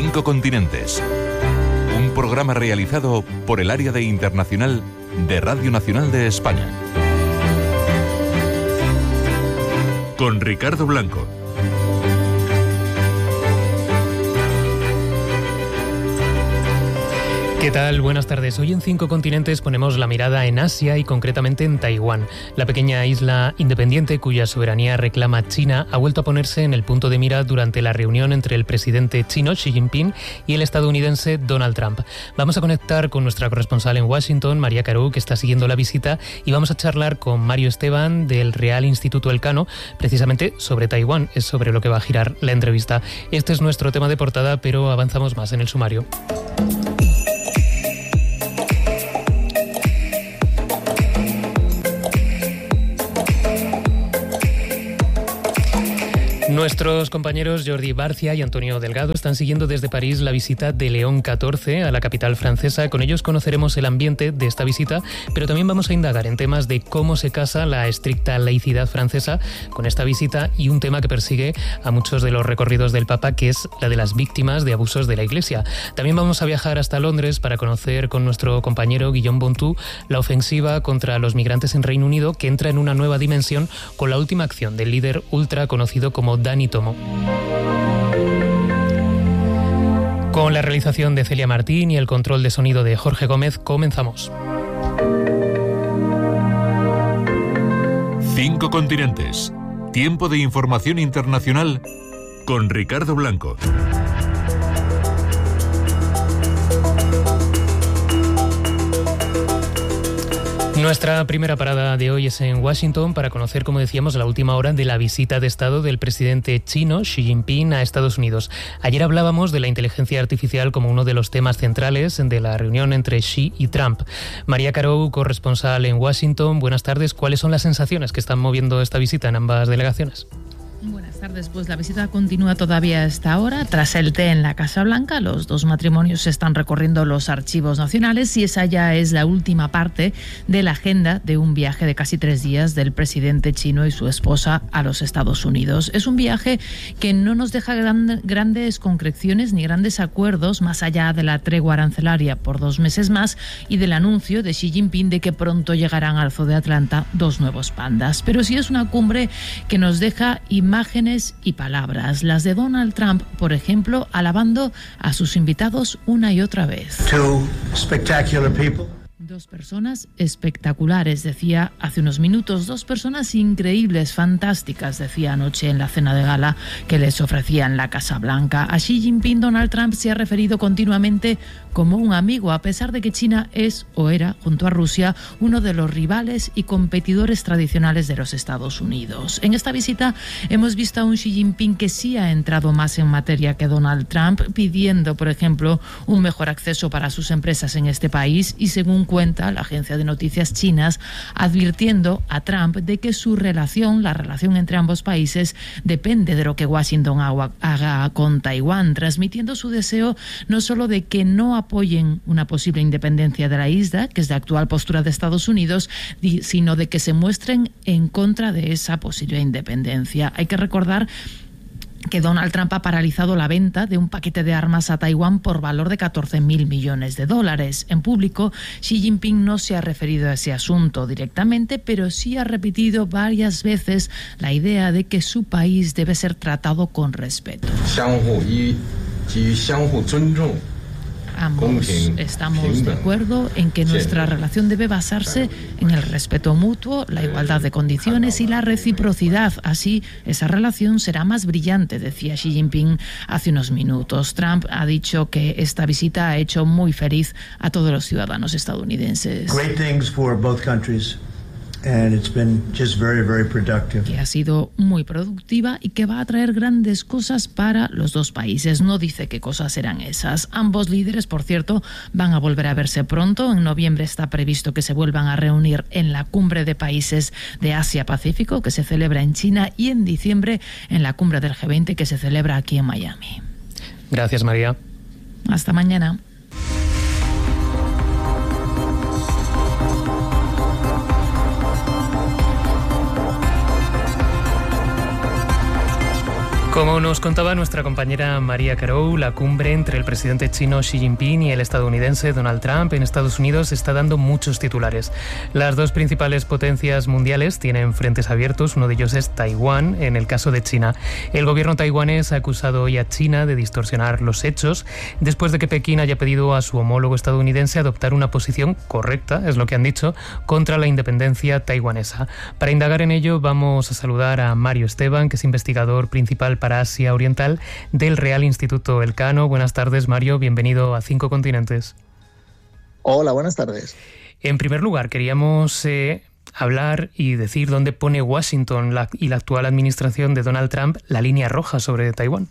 5 continentes. Un programa realizado por el Área de Internacional de Radio Nacional de España. Con Ricardo Blanco. ¿Qué tal? Buenas tardes. Hoy en 5 continentes ponemos la mirada en Asia y concretamente en Taiwán. La pequeña isla independiente cuya soberanía reclama China ha vuelto a ponerse en el punto de mira durante la reunión entre el presidente chino Xi Jinping y el estadounidense Donald Trump. Vamos a conectar con nuestra corresponsal en Washington, María Carú, que está siguiendo la visita, y vamos a charlar con Mario Esteban del Real Instituto Elcano, precisamente sobre Taiwán. Es sobre lo que va a girar la entrevista. Este es nuestro tema de portada, pero avanzamos más en el sumario. Nuestros compañeros Jordi Barcia y Antonio Delgado están siguiendo desde París la visita de León XIV a la capital francesa. Con ellos conoceremos el ambiente de esta visita, pero también vamos a indagar en temas de cómo se casa la estricta laicidad francesa con esta visita y un tema que persigue a muchos de los recorridos del Papa, que es la de las víctimas de abusos de la Iglesia. También vamos a viajar hasta Londres para conocer con nuestro compañero Guillaume Bontou la ofensiva contra los migrantes en Reino Unido, que entra en una nueva dimensión con la última acción del líder ultra conocido como Dani Tomo. Con la realización de Celia Martín y el control de sonido de Jorge Gómez, comenzamos. 5 continentes. Tiempo de información internacional con Ricardo Blanco. Nuestra primera parada de hoy es en Washington para conocer, como decíamos, la última hora de la visita de Estado del presidente chino Xi Jinping a Estados Unidos. Ayer hablábamos de la inteligencia artificial como uno de los temas centrales de la reunión entre Xi y Trump. María Carou, corresponsal en Washington, buenas tardes. ¿Cuáles son las sensaciones que están moviendo esta visita en ambas delegaciones? Buenas tardes. Pues la visita continúa todavía a esta hora. Tras el té en la Casa Blanca, los dos matrimonios están recorriendo los archivos nacionales y esa ya es la última parte de la agenda de un viaje de casi 3 días del presidente chino y su esposa a los Estados Unidos. Es un viaje que no nos deja grandes concreciones ni grandes acuerdos más allá de la tregua arancelaria por 2 meses más y del anuncio de Xi Jinping de que pronto llegarán al Zoo de Atlanta 2 nuevos pandas. Pero sí es una cumbre que nos deja imágenes y palabras, las de Donald Trump, por ejemplo, alabando a sus invitados una y otra vez. 2 spectacular people. 2 personas espectaculares, decía hace unos minutos. 2 personas increíbles, fantásticas, decía anoche en la cena de gala que les ofrecía en la Casa Blanca. A Xi Jinping, Donald Trump se ha referido continuamente como un amigo, a pesar de que China es o era, junto a Rusia, uno de los rivales y competidores tradicionales de los Estados Unidos. En esta visita hemos visto a un Xi Jinping que sí ha entrado más en materia que Donald Trump, pidiendo, por ejemplo, un mejor acceso para sus empresas en este país y, según cuenta la agencia de noticias chinas, advirtiendo a Trump de que la relación entre ambos países depende de lo que Washington haga con Taiwán, transmitiendo su deseo no solo de que no apoyen una posible independencia de la isla, que es la actual postura de Estados Unidos, sino de que se muestren en contra de esa posible independencia. Hay que recordar que Donald Trump ha paralizado la venta de un paquete de armas a Taiwán por valor de $14.000 millones. En público, Xi Jinping no se ha referido a ese asunto directamente, pero sí ha repetido varias veces la idea de que su país debe ser tratado con respeto. Ambos estamos de acuerdo en que nuestra relación debe basarse en el respeto mutuo, la igualdad de condiciones y la reciprocidad. Así, esa relación será más brillante, decía Xi Jinping hace unos minutos. Trump ha dicho que esta visita ha hecho muy feliz a todos los ciudadanos estadounidenses. Great things for both countries. And it's been just very, very productive. Que ha sido muy productiva y que va a traer grandes cosas para los dos países. No dice qué cosas serán esas. Ambos líderes, por cierto, van a volver a verse pronto. En noviembre está previsto que se vuelvan a reunir en la Cumbre de Países de Asia-Pacífico, que se celebra en China, y en diciembre en la Cumbre del G20, que se celebra aquí en Miami. Gracias, María. Hasta mañana. Como nos contaba nuestra compañera María Carou, la cumbre entre el presidente chino Xi Jinping y el estadounidense Donald Trump en Estados Unidos está dando muchos titulares. Las dos principales potencias mundiales tienen frentes abiertos, uno de ellos es Taiwán, en el caso de China. El gobierno taiwanés ha acusado hoy a China de distorsionar los hechos, después de que Pekín haya pedido a su homólogo estadounidense adoptar una posición correcta, es lo que han dicho, contra la independencia taiwanesa. Para indagar en ello vamos a saludar a Mario Esteban, que es investigador principal para Asia Oriental del Real Instituto Elcano. Buenas tardes, Mario, bienvenido a Cinco Continentes. Hola, buenas tardes. En primer lugar, queríamos hablar y decir dónde pone Washington y la actual administración de Donald Trump la línea roja sobre Taiwán.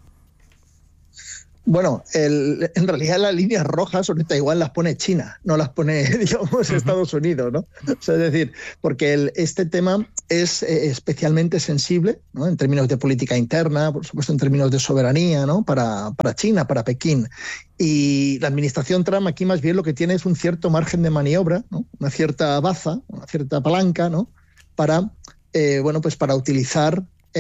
Bueno, en realidad las líneas rojas sobre Taiwán las pone China, no las pone, digamos, Estados Unidos, ¿no? O sea, es decir, porque este tema es especialmente sensible, ¿no? En términos de política interna, por supuesto en términos de soberanía, ¿no? Para China, para Pekín. Y la administración Trump aquí más bien lo que tiene es un cierto margen de maniobra, ¿no? Una cierta baza, una cierta palanca, ¿no? Para utilizar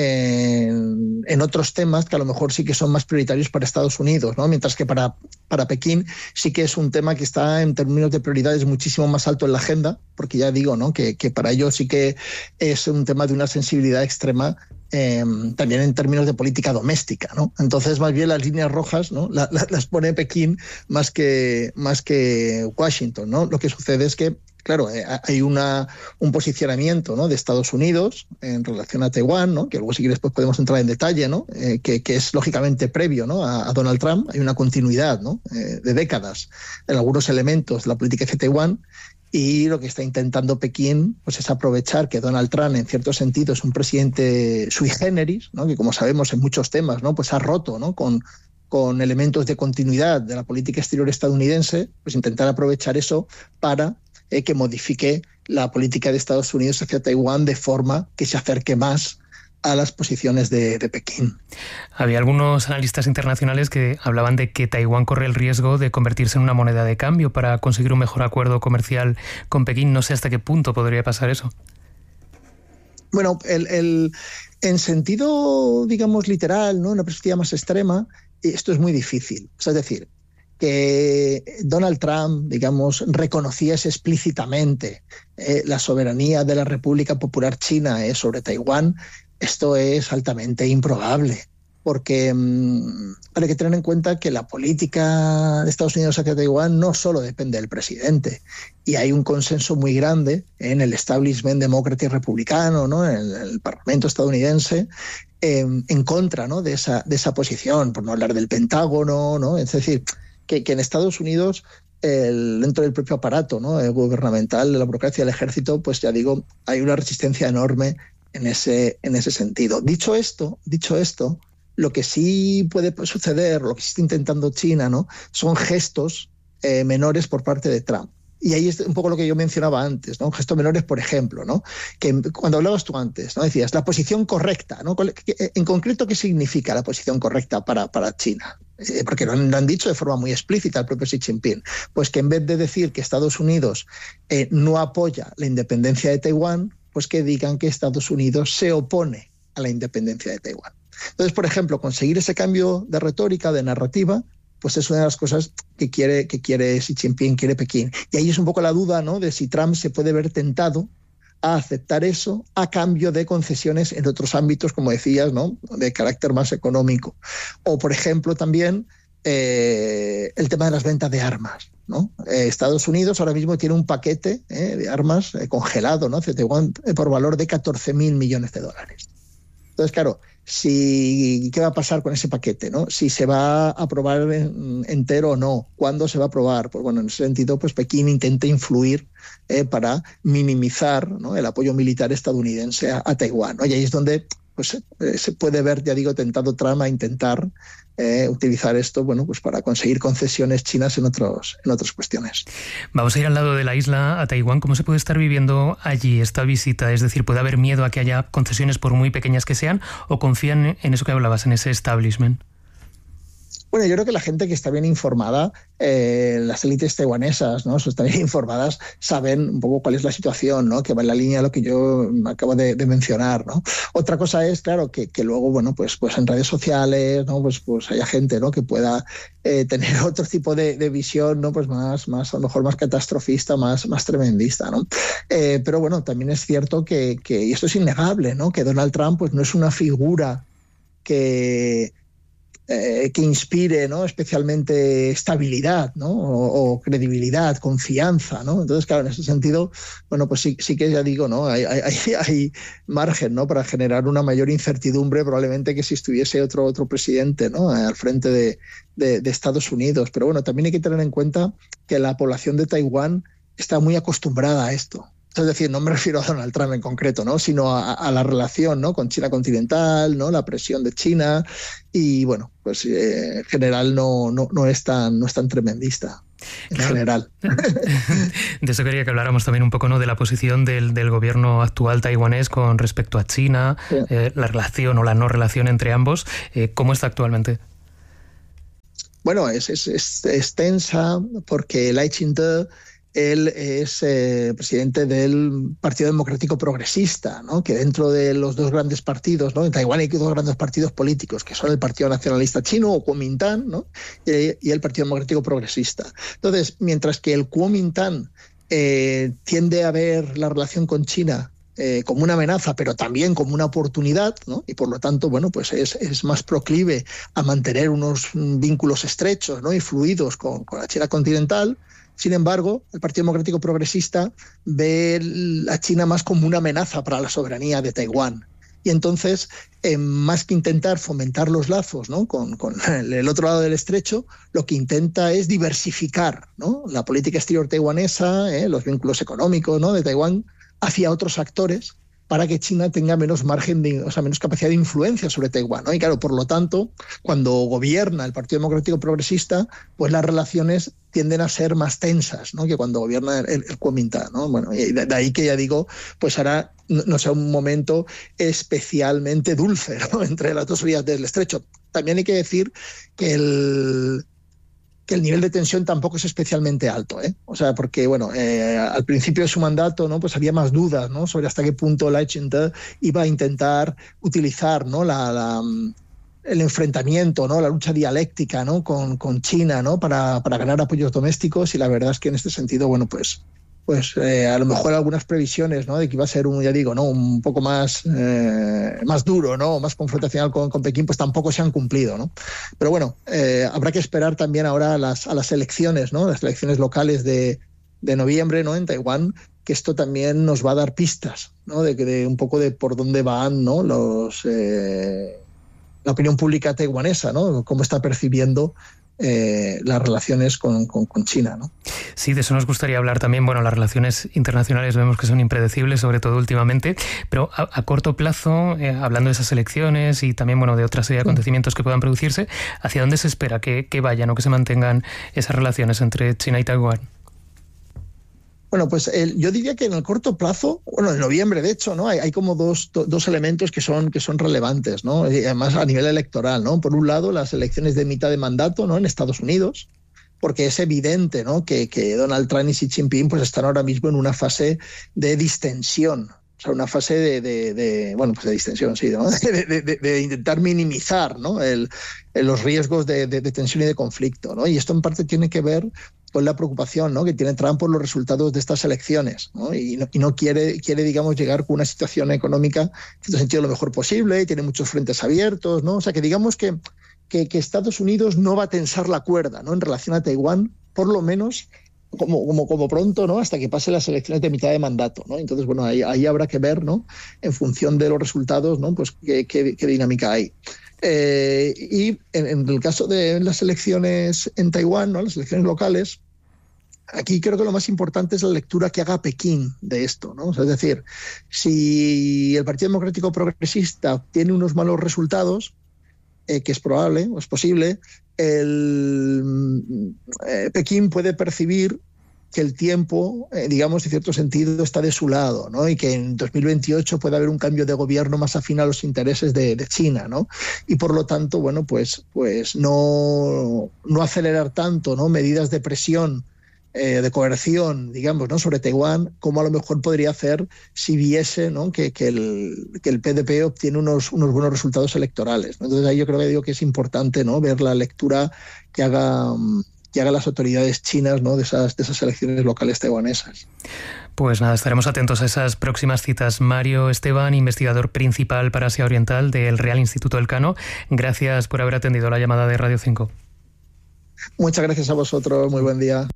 en otros temas que a lo mejor sí que son más prioritarios para Estados Unidos, ¿no? Mientras que para Pekín sí que es un tema que está en términos de prioridades muchísimo más alto en la agenda, porque ya digo, ¿no? que para ellos sí que es un tema de una sensibilidad extrema, también en términos de política doméstica, ¿no? Entonces, más bien las líneas rojas, ¿no? las pone Pekín más que Washington, ¿no? Lo que sucede es que claro, hay un posicionamiento, ¿no? de Estados Unidos en relación a Taiwán, ¿no? Que luego si quieres pues podemos entrar en detalle, ¿no? Que es lógicamente previo, ¿no? a Donald Trump. Hay una continuidad, ¿no? De décadas en algunos elementos de la política de Taiwán, y lo que está intentando Pekín pues es aprovechar que Donald Trump en cierto sentido es un presidente sui generis, ¿no? Que como sabemos en muchos temas, ¿no? pues ha roto, ¿no? con elementos de continuidad de la política exterior estadounidense, pues intentar aprovechar eso para que modifique la política de Estados Unidos hacia Taiwán de forma que se acerque más a las posiciones de Pekín. Había algunos analistas internacionales que hablaban de que Taiwán corre el riesgo de convertirse en una moneda de cambio para conseguir un mejor acuerdo comercial con Pekín. No sé hasta qué punto podría pasar eso. Bueno, en sentido, digamos, literal, ¿no? Una perspectiva más extrema, esto es muy difícil. O sea, es decir, que Donald Trump, digamos, reconociese explícitamente la soberanía de la República Popular China sobre Taiwán, esto es altamente improbable, porque hay que tener en cuenta que la política de Estados Unidos hacia Taiwán no solo depende del presidente, y hay un consenso muy grande en el establishment demócrata y republicano, ¿no? en el Parlamento estadounidense, en contra, ¿no? de esa posición, por no hablar del Pentágono, ¿no? Es decir, que en Estados Unidos, dentro del propio aparato, ¿no? gubernamental, de la burocracia, del ejército, pues ya digo, hay una resistencia enorme en ese sentido. Dicho esto, lo que sí puede suceder, lo que sí está intentando China, ¿no? son gestos menores por parte de Trump. Y ahí es un poco lo que yo mencionaba antes, ¿no? Gestos menores, por ejemplo, ¿no? Que cuando hablabas tú antes, ¿no? Decías la posición correcta, ¿no? En concreto, ¿qué significa la posición correcta para China? Porque lo han dicho de forma muy explícita el propio Xi Jinping. Pues que en vez de decir que Estados Unidos no apoya la independencia de Taiwán, pues que digan que Estados Unidos se opone a la independencia de Taiwán. Entonces, por ejemplo, conseguir ese cambio de retórica, de narrativa, pues es una de las cosas que quiere Xi Jinping, quiere Pekín. Y ahí es un poco la duda, ¿no? de si Trump se puede ver tentado a aceptar eso a cambio de concesiones en otros ámbitos, como decías, ¿no? de carácter más económico. O, por ejemplo, también el tema de las ventas de armas, ¿no? Estados Unidos ahora mismo tiene un paquete de armas congelado, ¿no? por valor de $14.000 millones. Entonces, claro, ¿qué va a pasar con ese paquete, ¿no? Si se va a aprobar entero o no, ¿cuándo se va a aprobar? Pues bueno, en ese sentido, pues Pekín intenta influir para minimizar, ¿no? el apoyo militar estadounidense a Taiwán, ¿no? Y ahí es donde pues, se puede ver, ya digo, tentado Trump a intentar utilizar esto, bueno, pues para conseguir concesiones chinas en otras cuestiones. Vamos a ir al lado de la isla, a Taiwán. ¿Cómo se puede estar viviendo allí esta visita? Es decir, ¿puede haber miedo a que haya concesiones por muy pequeñas que sean, o confían en eso que hablabas, en ese establishment? Bueno, yo creo que la gente que está bien informada, las élites taiwanesas, ¿no? Están bien informadas, saben un poco cuál es la situación, ¿no? Que va en la línea de lo que yo acabo de mencionar, ¿no? Otra cosa es, claro, que luego, bueno, pues en redes sociales, ¿no? Pues haya gente, ¿no? Que pueda tener otro tipo de visión, ¿no? Pues más a lo mejor más catastrofista, más tremendista, ¿no? Pero bueno, también es cierto que y esto es innegable, ¿no? Que Donald Trump pues no es una figura que inspire, ¿no? Especialmente estabilidad, ¿no? O credibilidad, confianza, ¿no? Entonces, claro, en ese sentido, bueno, pues sí que ya digo, ¿no? Hay margen, ¿no? Para generar una mayor incertidumbre probablemente que si estuviese otro presidente, ¿no? Al frente de Estados Unidos. Pero bueno, también hay que tener en cuenta que la población de Taiwán está muy acostumbrada a esto. Es decir, no me refiero a Donald Trump en concreto, ¿no? Sino a la relación, ¿no? Con China continental, ¿no? La presión de China y, bueno, pues en general no es tan tremendista. En general. De eso quería que habláramos también un poco, ¿no? De la posición del gobierno actual taiwanés con respecto a China, sí. La relación o la no relación entre ambos. ¿Cómo está actualmente? Bueno, es tensa porque Lai Ching-te, él es presidente del Partido Democrático Progresista, ¿no? Que dentro de los dos grandes partidos, ¿no? En Taiwán hay dos grandes partidos políticos, que son el Partido Nacionalista Chino, o Kuomintang, ¿no? Y el Partido Democrático Progresista. Entonces, mientras que el Kuomintang tiende a ver la relación con China como una amenaza, pero también como una oportunidad, ¿no? Y por lo tanto, bueno, pues es más proclive a mantener unos vínculos estrechos, ¿no? Y fluidos con la China continental. Sin embargo, el Partido Democrático Progresista ve a China más como una amenaza para la soberanía de Taiwán. Y entonces, más que intentar fomentar los lazos, ¿no? con el otro lado del estrecho, lo que intenta es diversificar, ¿no? La política exterior taiwanesa, los vínculos económicos, ¿no? de Taiwán hacia otros actores, para que China tenga menos margen, menos capacidad de influencia sobre Taiwán, ¿no? Y claro, por lo tanto, cuando gobierna el Partido Democrático Progresista, pues las relaciones tienden a ser más tensas, ¿no? Que cuando gobierna el Kuomintang, ¿no? Bueno, y de ahí que ya digo, pues ahora no sea un momento especialmente dulce, ¿no? Entre las dos orillas del estrecho. También hay que decir que el nivel de tensión tampoco es especialmente alto, ¿eh? O sea, porque, bueno, al principio de su mandato, ¿no? Pues había más dudas, ¿no? Sobre hasta qué punto Lai Ching-te iba a intentar utilizar, ¿no? El enfrentamiento, ¿no? La lucha dialéctica, ¿no? con China, ¿no? Para ganar apoyos domésticos, y la verdad es que en este sentido, bueno, pues a lo mejor algunas previsiones, ¿no? De que iba a ser un poco más duro, ¿no? Más confrontacional con Pekín, pues tampoco se han cumplido, ¿no? Pero bueno, habrá que esperar también ahora a las elecciones, ¿no? Las elecciones locales de noviembre, ¿no? En Taiwán, que esto también nos va a dar pistas, ¿no? De un poco de por dónde van, ¿no? La opinión pública taiwanesa, ¿no? Cómo está percibiendo las relaciones con China, ¿no? Sí, de eso nos gustaría hablar también. Bueno, las relaciones internacionales vemos que son impredecibles, sobre todo últimamente, pero a corto plazo, hablando de esas elecciones y también, bueno, de otra serie de acontecimientos que puedan producirse, ¿hacia dónde se espera que vayan o que se mantengan esas relaciones entre China y Taiwán? Bueno, pues yo diría que en el corto plazo, bueno, en noviembre de hecho, ¿no? Hay como dos elementos que son relevantes, ¿no? Y además a nivel electoral, ¿no? Por un lado, las elecciones de mitad de mandato, ¿no? En Estados Unidos, porque es evidente, ¿no? que Donald Trump y Xi Jinping pues están ahora mismo en una fase de distensión. O sea, una fase de distensión, sí, ¿no? de intentar minimizar, ¿no? los riesgos de tensión y de conflicto, ¿no? Y esto en parte tiene que ver con la preocupación, ¿no? Que tiene Trump por los resultados de estas elecciones, ¿no? Y no quiere, digamos, llegar con una situación económica, en este sentido, lo mejor posible, y tiene muchos frentes abiertos, ¿no? O sea, que digamos que Estados Unidos no va a tensar la cuerda, ¿no? En relación a Taiwán, por lo menos como pronto, ¿no? Hasta que pasen las elecciones de mitad de mandato, ¿no? Entonces, bueno, ahí habrá que ver, ¿no? En función de los resultados, ¿no? Pues qué dinámica hay. Y en el caso de las elecciones en Taiwán, ¿no? Las elecciones locales, aquí creo que lo más importante es la lectura que haga Pekín de esto, ¿no? O sea, es decir, si el Partido Democrático Progresista tiene unos malos resultados, que es probable o es posible, Pekín puede percibir que el tiempo, digamos, en cierto sentido, está de su lado, ¿no? Y que en 2028 puede haber un cambio de gobierno más afín a los intereses de China, ¿no? Y por lo tanto, bueno, pues no acelerar tanto, ¿no? Medidas de presión, de coerción, digamos, ¿no? Sobre Taiwán, como a lo mejor podría hacer si viese, ¿no? que el PDP obtiene unos buenos resultados electorales, ¿no? Entonces ahí yo creo que es importante, ¿no? Ver la lectura que hagan las autoridades chinas, ¿no? de esas elecciones locales taiwanesas. Pues nada, estaremos atentos a esas próximas citas. Mario Esteban, investigador principal para Asia Oriental del Real Instituto Elcano, gracias por haber atendido la llamada de Radio 5. Muchas gracias a vosotros, muy buen día.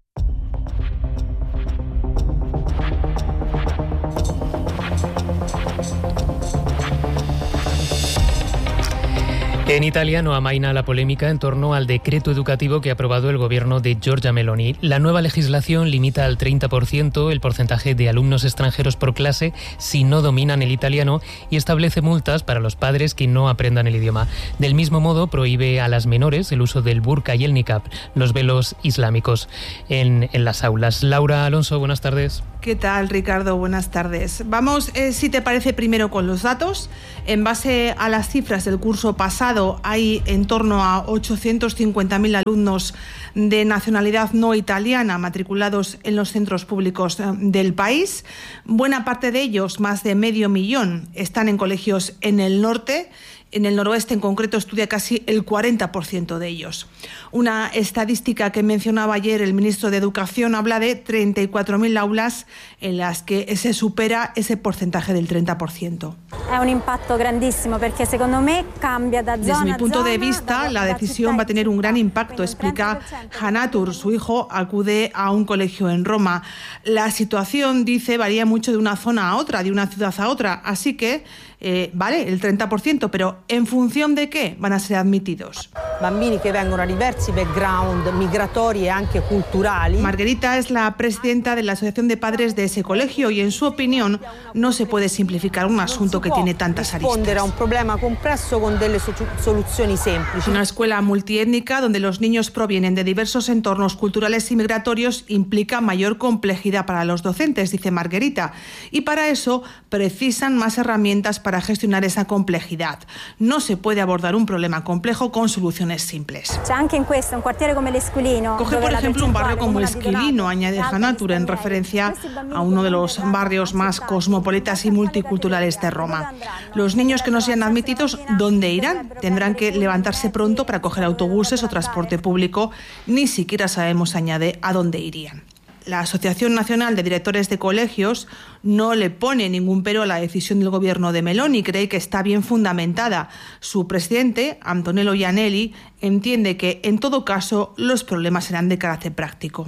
En Italia no amaina la polémica en torno al decreto educativo que ha aprobado el gobierno de Giorgia Meloni. La nueva legislación limita al 30% el porcentaje de alumnos extranjeros por clase si no dominan el italiano y establece multas para los padres que no aprendan el idioma. Del mismo modo, prohíbe a las menores el uso del burka y el niqab, los velos islámicos, en las aulas. Laura Alonso, buenas tardes. ¿Qué tal, Ricardo? Buenas tardes. Vamos, si te parece, primero con los datos. En base a las cifras del curso pasado, hay en torno a 850.000 alumnos de nacionalidad no italiana matriculados en los centros públicos del país. Buena parte de ellos, más de 500.000, están en colegios en el norte. En el noroeste, en concreto, estudia casi el 40% de ellos. Una estadística que mencionaba ayer el ministro de Educación habla de 34.000 aulas en las que se supera ese porcentaje del 30%. Es un impacto grandísimo porque, según me, cambia de zona. Desde mi punto de vista, la decisión va a tener un gran impacto, explica Hanatur. Su hijo acude a un colegio en Roma. La situación, dice, varía mucho de una zona a otra, de una ciudad a otra, así que vale el 30%, pero ¿en función de qué van a ser admitidos? Bambini que vengono a diversi background migratori e anche culturali. Margherita es la presidenta de la asociación de padres de ese colegio y, en su opinión, no se puede simplificar un asunto que tiene tantas aristas. A un problema complesso con delle soluzioni semplici. Una escuela multiétnica donde los niños provienen de diversos entornos culturales y migratorios implica mayor complejidad para los docentes, dice Margherita, y para eso precisan más herramientas para gestionar esa complejidad. No se puede abordar un problema complejo con soluciones simples. Coge, por ejemplo, un barrio como Esquilino, añade Hanatur, en referencia a uno de los barrios más cosmopolitas y multiculturales de Roma. Los niños que no sean admitidos, ¿dónde irán? Tendrán que levantarse pronto para coger autobuses o transporte público. Ni siquiera sabemos, añade, a dónde irían. La Asociación Nacional de Directores de Colegios no le pone ningún pero a la decisión del gobierno de Meloni, cree que está bien fundamentada. Su presidente, Antonello Iannelli, entiende que, en todo caso, los problemas serán de carácter práctico.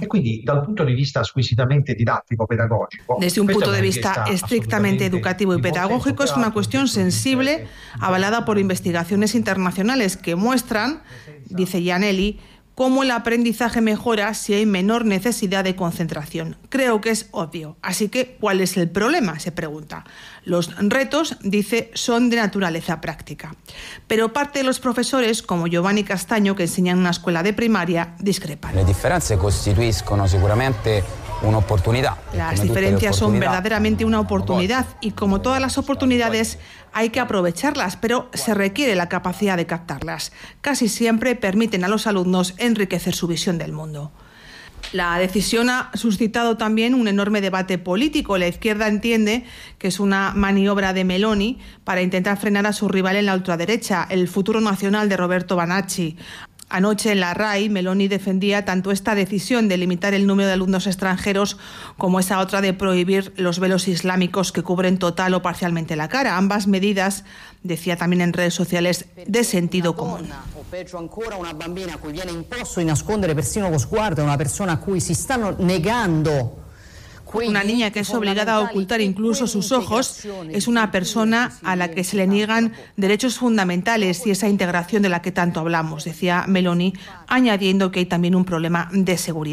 Desde un punto de vista estrictamente educativo y pedagógico, es una cuestión sensible, avalada por investigaciones internacionales que muestran, dice Iannelli, cómo el aprendizaje mejora si hay menor necesidad de concentración. Creo que es obvio. Así que, ¿cuál es el problema?, se pregunta. Los retos, dice, son de naturaleza práctica. Pero parte de los profesores, como Giovanni Castaño, que enseña en una escuela de primaria, discrepan. Le differenze costituiscono sicuramente un'opportunità. Las diferencias son verdaderamente una oportunidad y, como todas las oportunidades, hay que aprovecharlas, pero se requiere la capacidad de captarlas. Casi siempre permiten a los alumnos enriquecer su visión del mundo. La decisión ha suscitado también un enorme debate político. La izquierda entiende que es una maniobra de Meloni para intentar frenar a su rival en la ultraderecha, el Futuro Nacional de Roberto Banacci. Anoche en la RAI, Meloni defendía tanto esta decisión de limitar el número de alumnos extranjeros como esa otra de prohibir los velos islámicos que cubren total o parcialmente la cara. Ambas medidas, decía también en redes sociales, de sentido común. O peggio ancora, una bambina a cui viene imposto di nascondere persino lo sguardo, una persona a cui si stanno negando. Una niña que es obligada a ocultar incluso sus ojos es una persona a la que se le niegan derechos fundamentales y esa integración de la que tanto hablamos, decía Meloni, añadiendo que hay también un problema de seguridad.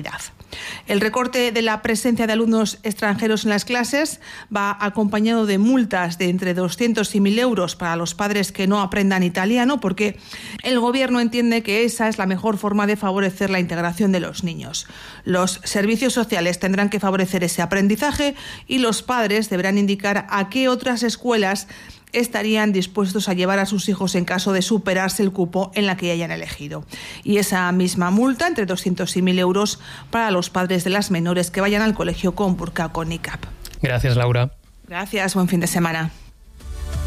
El recorte de la presencia de alumnos extranjeros en las clases va acompañado de multas de entre 200 y 1.000 euros para los padres que no aprendan italiano, porque el gobierno entiende que esa es la mejor forma de favorecer la integración de los niños. Los servicios sociales tendrán que favorecer ese aprendizaje y los padres deberán indicar a qué otras escuelas estarían dispuestos a llevar a sus hijos en caso de superarse el cupo en la que hayan elegido. Y esa misma multa, entre 200 y 1.000 euros, para los padres de las menores que vayan al colegio con burka o con niqab. Gracias, Laura. Gracias, buen fin de semana.